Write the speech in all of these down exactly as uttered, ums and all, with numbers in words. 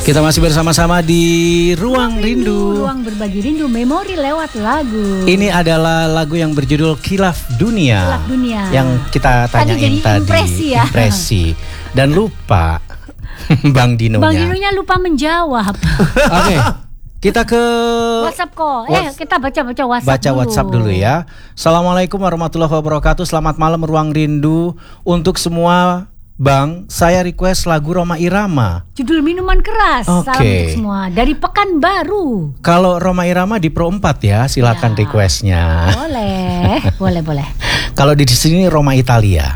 Kita masih bersama-sama di Ruang Rindu, Ruang berbagi rindu, memori lewat lagu. Ini adalah lagu yang berjudul Khilaf Dunia, Khilaf Dunia. Yang kita tanyain tadi, tadi, impresi, ya? impresi. Dan lupa Bang Dinonya. Bang Dinonya lupa menjawab. Oke, okay, kita ke WhatsApp kok. Eh, kita baca-baca WhatsApp Baca dulu. WhatsApp dulu ya. Assalamualaikum warahmatullahi wabarakatuh. Selamat malam Ruang Rindu. Untuk semua Bang, saya request lagu Rhoma Irama. Judul Minuman Keras. Oke. Salam untuk semua dari Pekanbaru. Kalau Rhoma Irama di Pro empat ya, silakan Ya. requestnya. Boleh, boleh, boleh. Kalau di sini Rhoma Italia.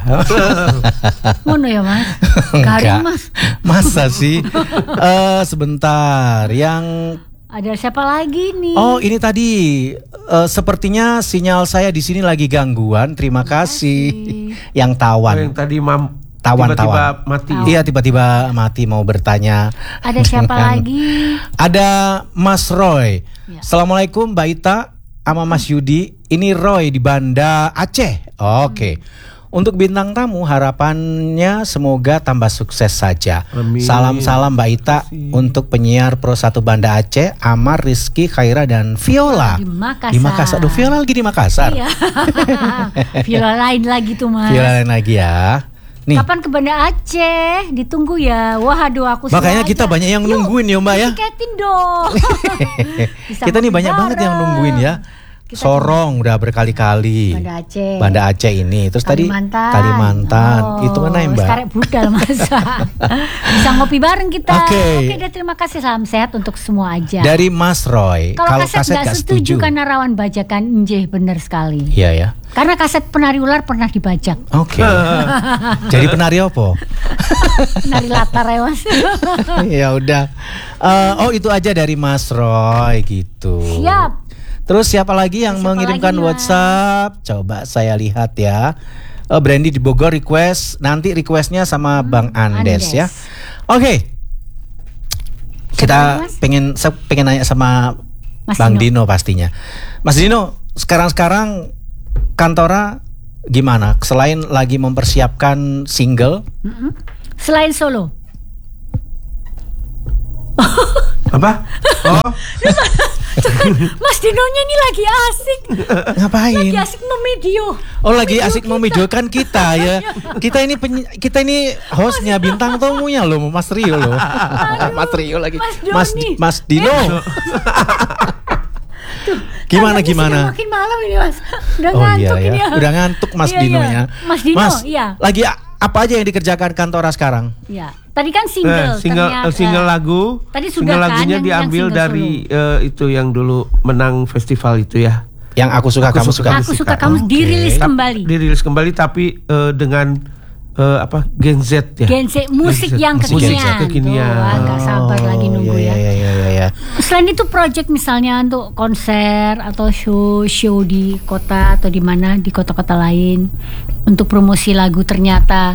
Ngono ya Mas? Enggak. Garing Mas. Masa sih? Eh sebentar, yang Ada siapa lagi nih? Oh, ini tadi eh, sepertinya sinyal saya di sini lagi gangguan. Terima kasih. Yang tawan. Yang tadi mam Tawan, tiba-tiba tawan. mati. Iya, tiba-tiba mati mau bertanya. Ada siapa lagi? Ada Mas Roy. Ya. Assalamualaikum Mbak Ita sama Mas Yudi. Ini Roy di Banda Aceh. Oke. Untuk bintang tamu harapannya semoga tambah sukses saja. Amin. Salam-salam Mbak Ita untuk penyiar Pro satu Banda Aceh, Amar, Rizky, Khaira dan Viola. Di Makassar. Di Makassar. Aduh, Viola lagi di Makassar. Iya. Viola lain lagi tuh Mas. Viola lain lagi ya. Nih. Kapan ke Banda Aceh? Ditunggu ya. Wah, aduh aku Makanya sengaja. kita banyak yang Yuk, nungguin ya Mbak ya. tiketin dong. Bisa Kita nih ngopi banyak banget yang bareng. nungguin ya. Kita Sorong udah berkali-kali. Banda Aceh. Banda Aceh ini. Terus Kalimantan. tadi Kalimantan. Oh, Itu mana ya Mbak? Sekarang budal masa. Bisa ngopi bareng kita. Oke. Oke, dan terima kasih, salam sehat untuk semua aja. Dari Mas Roy. Kalau kaset nggak setuju karena rawan bajakan, njeh bener sekali. Iya ya. Karena kaset penari ular pernah dibajak. Oke. Jadi penari apa? Penari latar ya Mas. Ya udah. Eh, oh itu aja dari Mas Roy gitu. Siap. Terus siapa lagi yang Siapa mengirimkan lagi, Mas? WhatsApp? Coba saya lihat ya. Eh, Brandy di Bogor request. Nanti requestnya sama Hmm, Bang Andes, Andes. ya. Oke. Kita lagi, Mas? pengen saya pengen nanya sama Mas Bang Dino. Dino pastinya. Mas Dino, sekarang-sekarang Kantora gimana? Selain lagi mempersiapkan single, Mm-mm. Selain solo. Apa? Oh, Mas Dinonya ini lagi asik. ngapain? Lagi asik memedio. Oh lagi Video asik kita. memidiokan kita ya. Kita ini penyi- kita ini hostnya, bintang tamunya loh, Mas Rio loh. Mas Rio lagi. Mas Mas Doni. Mas Dino. Gimana Tangannya gimana? sudah makin malam ini Mas. Udah Oh iya ngantuk ya. ini ya. Udah ngantuk Mas Iya, iya. Dinonya. Mas Dino, iya. Lagi a- apa aja yang dikerjakan Kantora sekarang? Iya. Tadi kan eh, single, single ternyata. single lagu. Tadi sudah single kan lagunya yang- diambil yang single dari eh, itu yang dulu menang festival itu ya. Yang aku suka Aku kamu suka, suka. Aku suka Oke. kamu dirilis kembali. Dirilis kembali tapi eh, dengan eh, apa Gen Z ya. Gen Z, musik Gen Z. yang Musik kekinian. Gen Z kekinian. Tuh, agak sabar lagi nunggu iya, ya. iya, iya, iya, iya. Selain itu project misalnya untuk konser atau show show di kota atau di mana di kota-kota lain untuk promosi lagu ternyata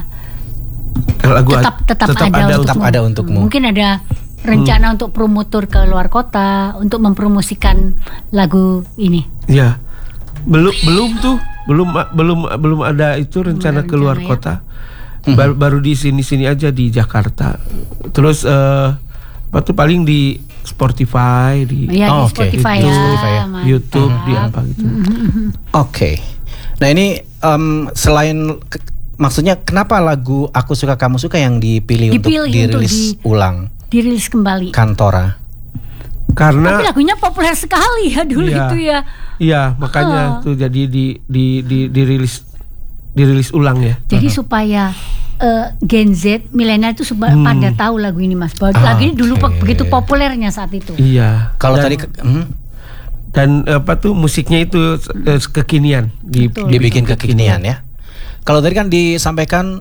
Lagu tetap tetap, ada, untuk tetap ada untukmu. Mungkin ada rencana untuk promotor ke luar kota untuk mempromosikan lagu ini. ya. Belum belum tuh, belum belum belum ada itu rencana ada keluar rencana ya. kota. Baru, baru di sini-sini aja di Jakarta. Terus eh apa tuh paling di Spotify, di Ya Oh, di oke. Spotify, Itu ya, Spotify ya. mantap. YouTube, di apa gitu. Oke. Nah ini em, selain ke- maksudnya kenapa lagu Aku Suka Kamu Suka yang dipilih, Dipilih untuk dirilis untuk di- ulang Dirilis kembali. Kantora? Karena Tapi lagunya populer sekali ya dulu Iya. itu ya. iya makanya Ah. tuh jadi di di di dirilis dirilis ulang ya. Jadi supaya eh, Gen Z milenial itu supaya Hmm. pada tahu lagu ini Mas. Bahwa Ah, lagu ini dulu oke. begitu populernya saat itu. Iya. Kalau Dan- tadi ke- hmm, dan apa tuh musiknya itu eh, kekinian di, Betul. dibikin kekinian ya. Kalau tadi kan disampaikan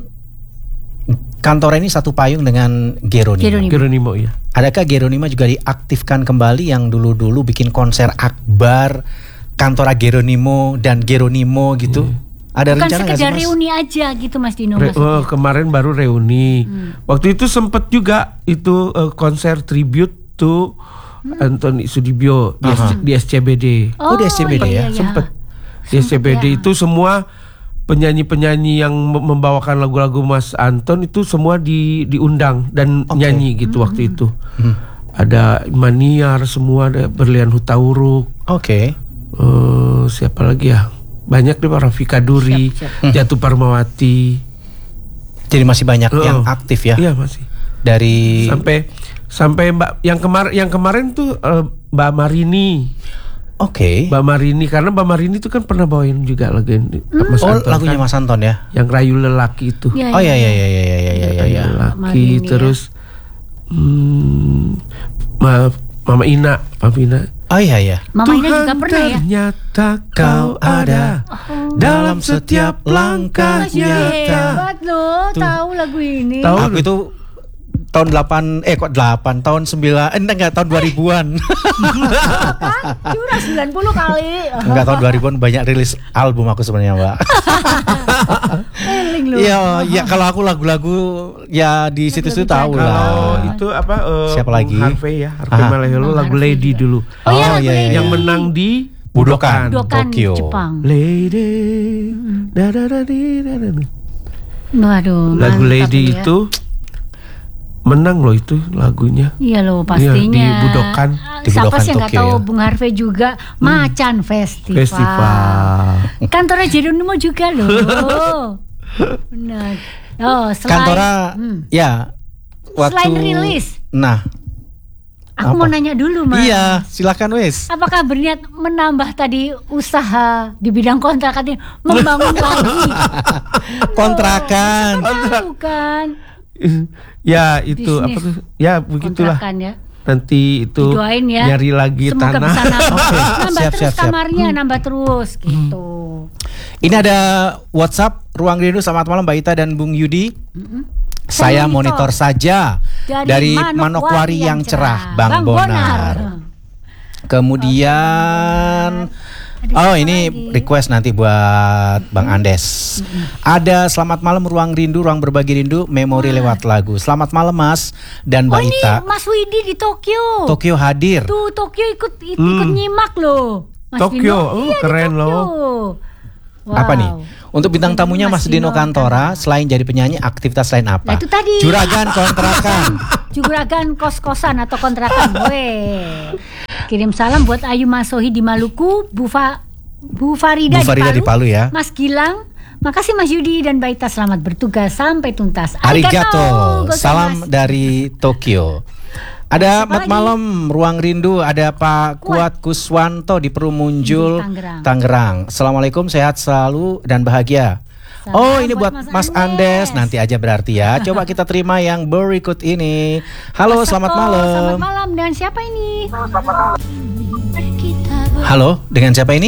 Kantora ini satu payung dengan Geronimo. Geronimo. Geronimo ya. Adakah Geronimo juga diaktifkan kembali yang dulu-dulu bikin konser akbar Kantora Geronimo dan Geronimo gitu? Ada Bukan rencana nggak sih sekedar Mas? reuni aja gitu Mas Dino Re- maksudnya. oh, kemarin baru reuni. Waktu itu sempet juga itu eh, konser tribute to Anthony Sudibyo di, Aha. di S C B D. Oh, di S C B D ya? iya, iya. Sempet di S C B D ya. itu semua penyanyi-penyanyi yang membawakan lagu-lagu Mas Anton itu semua di diundang dan okay. nyanyi gitu hmm. waktu itu. Hmm. Ada Maniar semua, ada Berlian Hutauruk. Oke. Okay. Uh, siapa lagi ya? Banyak deh, Rafika Duri, siap, siap. Jatuh Parmawati. Jadi masih banyak uh, yang aktif ya? Iya masih. Dari sampai sampai Mbak yang kemarin yang kemarin tuh uh, Mbak Marini. Oke. Okay. Mbak Marini, karena Mbak Marini itu kan pernah bawain juga lagu hmm. Mas oh, Anton, lagunya kan? Mas Anton ya? Yang Rayu Lelaki itu. Ya, oh ya ya ya ya ya ya ya. Rayu ya. Lelaki Marini, terus ya. hmm, Ma, Mama Ina, Mama Ina. Oh iya ya. Mama Ina juga pernah ya. Ternyata kau ada oh. dalam setiap langkah nyata. Hebat loh, tahu lagu ini. Tahu aku itu tahun delapan eh kok delapan tahun sembilan eh enggak tahun dua ribuan. Kan curang sembilan puluh kali. Enggak, tahun dua ribuan banyak rilis album aku sebenarnya, Mbak. Iya, ya kalau aku lagu-lagu ya di situ-situ tahu lah. Kalau itu apa uh, siapa lagi? Harvey ya, Harvey Maleholo lagu Lady dulu. Oh, oh iya, iya, yang menang di Budokan, Budokan Tokyo. Jepang. Lady. Da da da da da. Waduh, lagu Lady ya. Itu menang loh itu lagunya. Iya loh pastinya. Ya, di Budokan. Di Siapa Budokan sih yang nggak Tokyo, tahu ya. Bung Harvey juga hmm. Macan Festival. Festival. Kantornya Jeronimo juga loh. Benar. Oh, selain Kantora hmm. ya waktu selain rilis. Nah. Aku apa? Mau nanya dulu, Mas. Iya, silakan wes. Apakah berniat menambah tadi usaha di bidang kontrakan ini, membangun lagi kontrakan? Tahu kan? Ya itu bisnis. apa tuh? Ya begitulah. Ya. Nanti itu didoain ya. Nyari lagi semoga tanah. Bisa nambah, okay. nambah siap, terus siap, siap. kamarnya, hmm. nambah terus gitu. Ini ada WhatsApp Ruang Rindu. Selamat malam Mbak Ita dan Bung Yudi. Mm-hmm. Saya monitor, monitor saja dari, dari Manokwari yang cerah, Bang, Bang Bonar. Bonar. Kemudian okay. oh ini lagi. Request nanti buat Bang Andes. Mm-hmm. Ada selamat malam Ruang Rindu, ruang berbagi rindu, memori ah. lewat lagu. Selamat malam Mas dan Mbak oh, Ita. Ini Mas Widi di Tokyo. Tokyo hadir. Tuh Tokyo ikut ikut hmm. nyimak loh. Mas Tokyo, oh, iya, keren loh. Wow. Apa nih? Untuk bintang tamunya Mas, Mas Dino Kantora, kan. Selain jadi penyanyi, aktivitas lain apa? Nah, itu tadi. Juragan kontrakan. Juragan kos-kosan atau kontrakan. Weh. Kirim salam buat Ayu Masohi di Maluku, Bu, Fa, Bu Farida, Bu Farida di, Palu, di Palu ya. Mas Gilang, makasih Mas Yudi dan Mbak Ita, selamat bertugas sampai tuntas. Arigato. Salam dari Tokyo. Ada Mat Malam Ruang Rindu, ada Pak Kuat, Kuat Kuswanto di Perumunjul, Tangerang. Tangerang. Assalamualaikum, sehat selalu dan bahagia. Salam oh ini buat, buat Mas Andes. Andes nanti aja berarti ya. Coba kita terima yang berikut ini. Halo, Mas selamat Sako, malam. Selamat malam, dengan siapa ini? Halo, dengan siapa ini?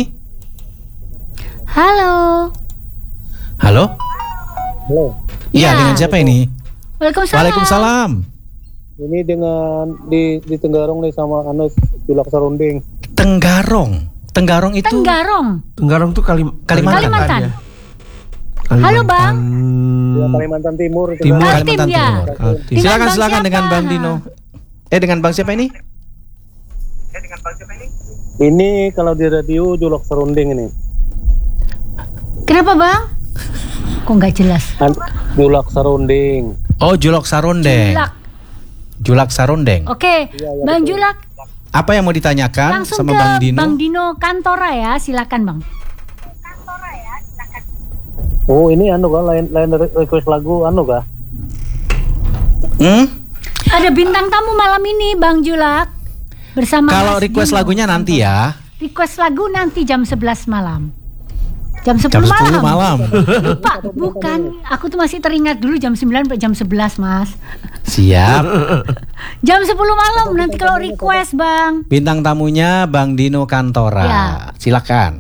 Halo. Halo. Halo. Iya, ya. Dengan siapa ini? Waalaikumsalam. Waalaikumsalam. Ini dengan di di Tenggarong nih sama Anus Julak Sarunding. Tenggarong. Tenggarong itu Tenggarong. Tenggarong tuh Kalim Kalimantan. Kalimantan. Ya. Kalimantan. Halo Bang. Ya, Kalimantan Timur. Timur. Kalimantan ya. Timur. Timur. Silakan silakan dengan Bang Dino. Eh dengan Bang siapa ini? Eh dengan Bang siapa ini? Ini kalau di radio Julak Sarunding ini. Kenapa Bang? Kok nggak jelas? Julak Sarunding. Oh Julak Sarundeng. Julak. Julak Sarundeng. Oke, ya, ya, Bang betul. Julak. Apa yang mau ditanyakan langsung sama ke Bang Dino? Bang Dino Kantora ya, silakan Bang. Kantora ya, silakan. Oh ini anu kah, lain lain request lagu anu kah? Hmm? Ada bintang tamu malam ini Bang Julak bersama. Kalau request Dino. Lagunya nanti ya. Request lagu nanti jam sebelas malam. Jam sepuluh, jam sepuluh malam. malam. Lupa, bukan. Aku tuh masih teringat dulu jam sembilan sampai jam sebelas, Mas. Siap. Jam sepuluh malam nanti kalau request, Bang. Bintang tamunya Bang Dino Kantora. Ya. Silakan.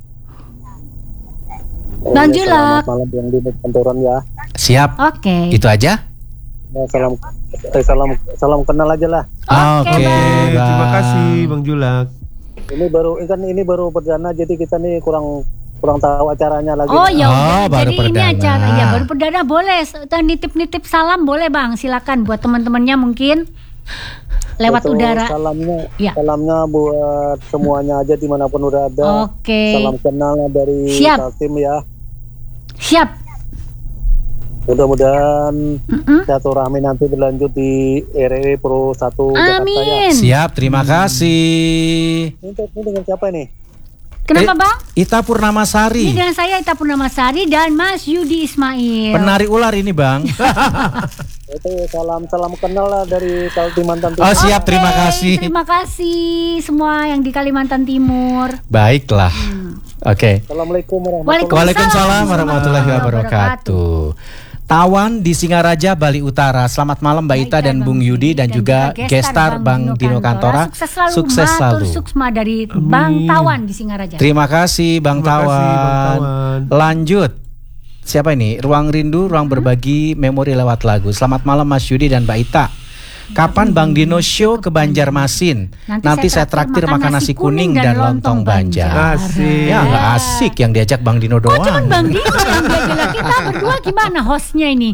Bang Julak. Selamat malam Bang Dino Kantoran ya. Siap. Oke. Okay. Itu aja. Ya, salam eh, salam salam kenal aja lah. Oke. Okay, okay, terima kasih Bang Julak. Ini baru kan ini baru perdana jadi kita nih kurang kurang tahu acaranya lagi. Oh ya, oh, jadi perdana. ini acara ya baru perdana boleh nitip-nitip salam boleh Bang, silakan buat teman-temannya mungkin lewat Betul, udara. Salamnya, ya. salamnya buat semuanya aja dimanapun udah ada. Oke. Salam kenal dari Siap. tim ya. Siap. Mudah-mudahan Mm-mm. silaturahmi nanti berlanjut di R R W Pro satu Jakarta ya. Amin. Siap, terima kasih. Ini, ini dengan siapa ini? Kenapa Eh, Bang? Ita Purnamasari. Ini dengan saya Ita Purnamasari dan Mas Yudi Ismail. Penari ular ini Bang. Itu salam salam kenal lah dari Kalimantan Timur. Oh siap, Oke, terima kasih. Terima kasih semua yang di Kalimantan Timur. Baiklah. Oke. Assalamualaikum warahmatullahi Waalaikumsalam warahmatullahi wabarakatuh. Tawan di Singaraja, Bali Utara. Selamat malam Mbak Ita dan Bung Yudi dan juga gestar Bang Dino Kantora. Sukses selalu. Sukses selalu. Matur suksma dari Bang Tawan di Singaraja. Terima kasih Bang Terima kasih, Bang Tawan. Tawan. Lanjut. Siapa ini? Ruang Rindu, ruang berbagi memori lewat lagu. Selamat malam Mas Yudi dan Mbak Ita. Kapan Bang Dino show ke Banjarmasin? Nanti Nanti, saya saya traktir makan nasi kuning dan dan lontong Banjar. Asik. Ya nggak asik yang diajak Bang Dino Oh doang. cuman Bang Dino yang diajak, kita berdua gimana hostnya ini?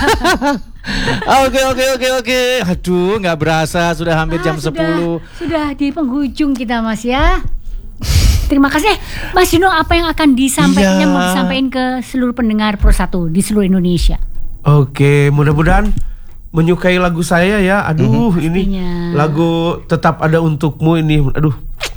Oke oke oke oke. Aduh nggak berasa sudah hampir Ah, jam sudah- sepuluh. Sudah di penghujung kita Mas ya. Terima kasih Mas Dino, apa yang akan disampaikan Iya. yang mau disampaikan ke seluruh pendengar Pro satu di seluruh Indonesia? Oke, mudah-mudahan menyukai lagu saya ya. Aduh, ini Pastinya. lagu Tetap Ada Untukmu ini. Aduh.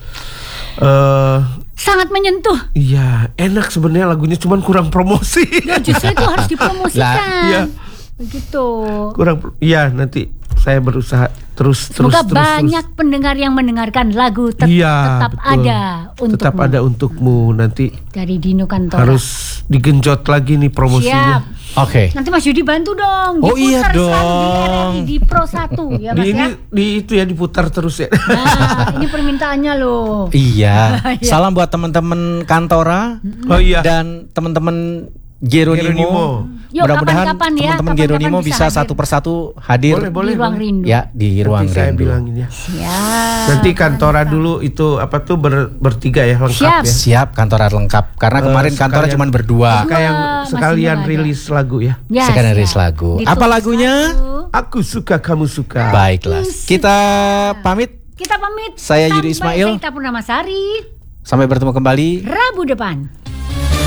Eh, Sangat menyentuh. iya, enak sebenarnya lagunya, cuman kurang promosi. Ya justru itu harus dipromosikan. Lah, iya. Begitu. kurang pro- iya, nanti saya berusaha terus terus Semoga terus banyak terus. pendengar yang mendengarkan lagu tet- Iya, tetap betul. ada untukmu Tetap Ada Untukmu nanti dari Dino Kantora. harus digenjot lagi nih promosinya. Siap. Oke. Nanti Mas Yudi bantu dong. Oh, iya diputar selalu dong. di R R I di Pro satu ya Di Mas ini ya. di itu ya diputar terus ya. Nah, ini permintaannya loh. Iya. Iya. Salam buat teman-teman Kantora Oh iya. dan teman-teman Geronimo. Geronimo. Yuk, Mudah-mudahan kapan-kapan ya, teman-teman kapan-kapan Geronimo bisa bisa hadir. satu persatu hadir. Boleh, boleh. Di ruang rindu. Ya di ruang Nanti saya rindu. bilangin ya. Siap. Nanti Kantora dulu itu apa tuh ber- bertiga ya, lengkap Siap. ya. Siap Kantora lengkap karena Eh, kemarin Kantora sekalian- cuma berdua. Kayak Masih sekalian belum ada. rilis lagu ya. Ya, Sekarang siap. rilis lagu. Ditulis Apa lagunya? lagu. Aku suka kamu suka. Baiklah. Kita pamit. Kita pamit. Saya Yudi Sampai Ismail. Saya Ita Purnamasari. Sampai bertemu kembali. Rabu depan.